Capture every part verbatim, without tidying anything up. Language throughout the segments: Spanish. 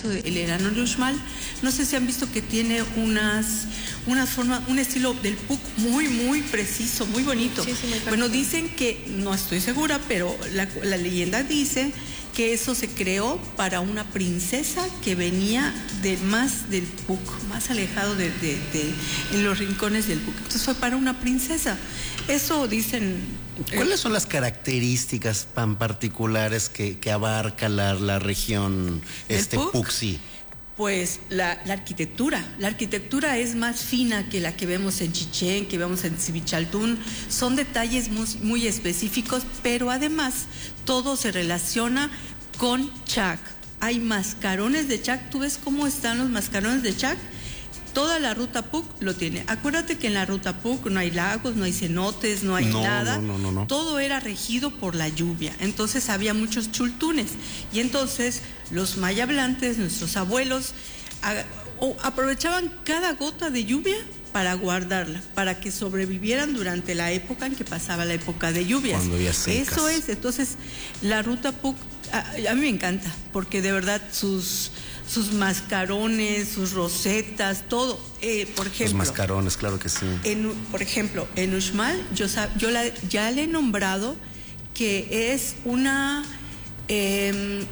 caso del enano de Uxmal, no sé si han visto que tiene unas, unas formas, un estilo del Puc muy, muy preciso, muy bonito. Sí, sí, muy bueno, dicen que, no estoy segura, pero la, la leyenda dice que eso se creó para una princesa que venía de más del Puc, más alejado de, de, de en los rincones del Puc. Entonces fue para una princesa. Eso dicen. ¿Cuáles son las características tan particulares que, que abarca la, la región este Puxi? Pues la, la arquitectura. La arquitectura es más fina que la que vemos en Chichén, que vemos en Sivichaltún. Son detalles muy, muy específicos, pero además todo se relaciona con Chac. Hay mascarones de Chac. ¿Tú ves cómo están los mascarones de Chac? Toda la ruta Puc lo tiene. Acuérdate que en la ruta Puc no hay lagos, no hay cenotes, no hay no, nada. No, no, no, no. Todo era regido por la lluvia. Entonces había muchos chultunes. Y entonces los mayablantes, nuestros abuelos, a, o aprovechaban cada gota de lluvia para guardarla, para que sobrevivieran durante la época en que pasaba la época de lluvias. Cuando había secas. Eso es. Entonces la ruta Puc, a, a mí me encanta, porque de verdad sus... sus mascarones, sus rosetas, todo. Eh, por ejemplo, los mascarones, claro que sí. En, por ejemplo, en Uxmal, yo, yo la, ya le he nombrado que es una, eh,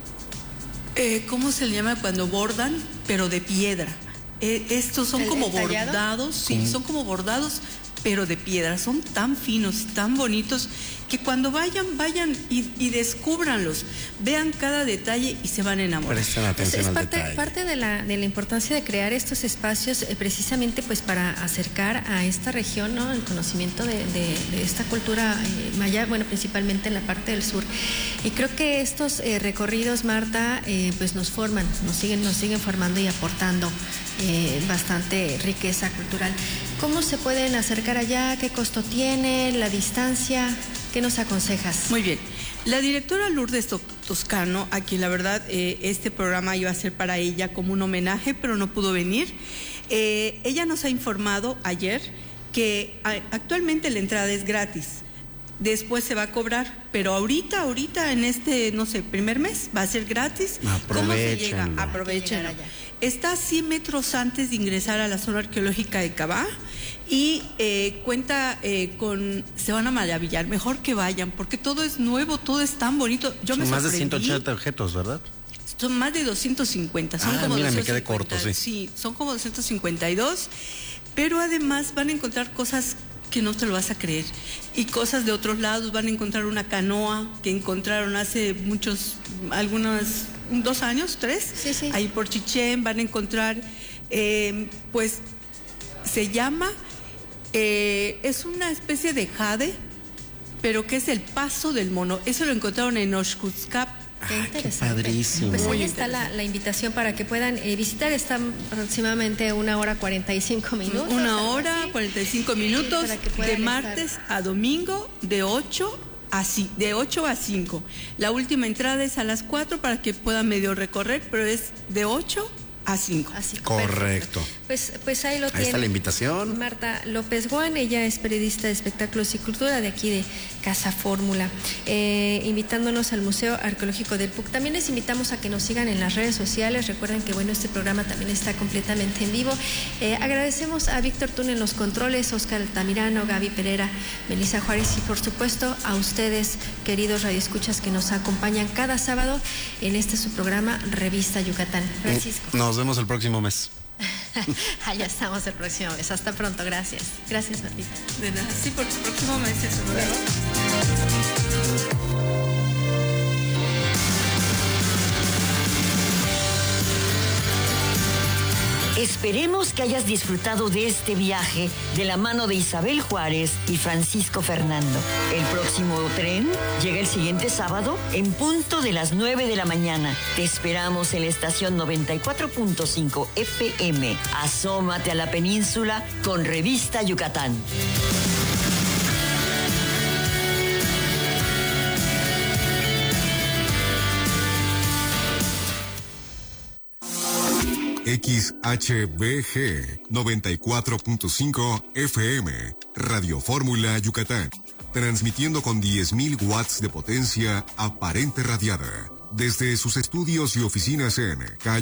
eh, ¿cómo se le llama cuando bordan? Pero de piedra. Eh, estos son ¿El, como el bordados, sí, ¿Cómo? son como bordados, pero de piedra. Son tan finos, tan bonitos, que cuando vayan, vayan y, y descúbranlos, vean cada detalle y se van a enamorar. Presten atención es al parte, detalle. parte de la, de la importancia de crear estos espacios eh, precisamente pues para acercar a esta región, ¿no?, el conocimiento de, de, de esta cultura eh, maya, bueno, principalmente en la parte del sur. Y creo que estos eh, recorridos, Marta, eh, pues nos forman, nos siguen, nos siguen formando y aportando eh, bastante riqueza cultural. ¿Cómo se pueden acercar allá? ¿Qué costo tiene? ¿La distancia? ¿Qué nos aconsejas? Muy bien. La directora Lourdes Toscano, a quien la verdad eh, este programa iba a ser para ella como un homenaje, pero no pudo venir. Eh, ella nos ha informado ayer que a, actualmente la entrada es gratis. Después se va a cobrar, pero ahorita, ahorita en este, no sé, primer mes va a ser gratis. ¿Cómo se llega? Aprovechen. Está a cien metros antes de ingresar a la zona arqueológica de Cabá. Y eh, cuenta eh, con, se van a maravillar, mejor que vayan, porque todo es nuevo, todo es tan bonito. Yo Son me más de sorprendí. ciento ochenta objetos, ¿verdad? Son más de doscientos cincuenta, son ah, como mira, doscientos cincuenta, me quedé corto, sí. Sí, son como doscientos cincuenta y dos, pero además van a encontrar cosas que no te lo vas a creer, y cosas de otros lados. Van a encontrar una canoa que encontraron hace muchos, algunos, dos años, tres, sí, sí. ahí por Chichén. Van a encontrar, eh, pues, se llama... Eh, es una especie de jade, pero que es el paso del mono. Eso lo encontraron en Oxcuzcap. Ah, qué padrísimo. Pues Muy ahí está la, la invitación para que puedan eh, visitar. Está aproximadamente una hora cuarenta y cinco minutos. Una hora, cuarenta y cinco minutos, sí, de martes estar... a domingo, de ocho a cinco. La última entrada es a las cuatro para que puedan medio recorrer, pero es de ocho a cinco. Así, correcto. Pues, pues ahí lo tiene. Ahí está la invitación. Marta López Guán, ella es periodista de espectáculos y cultura de aquí de Casa Fórmula, eh, invitándonos al Museo Arqueológico del Puc. También les invitamos a que nos sigan en las redes sociales. Recuerden que bueno, este programa también está completamente en vivo. Eh, agradecemos a Víctor Tún en los controles, Oscar Altamirano, Gaby Pereira, Melissa Juárez y por supuesto a ustedes, queridos radioescuchas que nos acompañan cada sábado en este su programa Revista Yucatán. Francisco. Nos vemos el próximo mes. Allá estamos el próximo mes. Hasta pronto. Gracias. Gracias, Martita. De nada. Sí, por el próximo mes. Eso, ¿no? Esperemos que hayas disfrutado de este viaje de la mano de Isabel Juárez y Francisco Fernando. El próximo tren llega el siguiente sábado en punto de las nueve de la mañana. Te esperamos en la estación noventa y cuatro punto cinco F M. Asómate a la península con Revista Yucatán. X H B G noventa y cuatro punto cinco F M, Radio Fórmula Yucatán, transmitiendo con diez mil watts de potencia aparente radiada, desde sus estudios y oficinas en calle